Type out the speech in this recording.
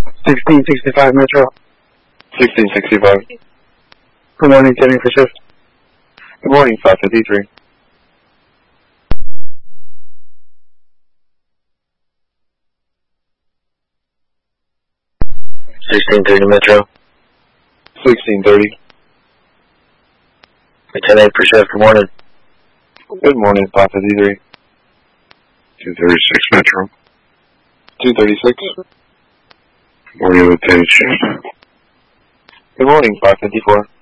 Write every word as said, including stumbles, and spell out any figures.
sixteen sixty-five Metro. sixteen sixty-five. Good morning, Jenny for shift. Good morning, five fifty-three. sixteen thirty Metro. sixteen thirty. ten eight for shift. Good morning. Good morning, five fifty-three. two thirty-six Metro. two thirty-six. Morning, Lieutenant Chief. Good morning, five fifty-four.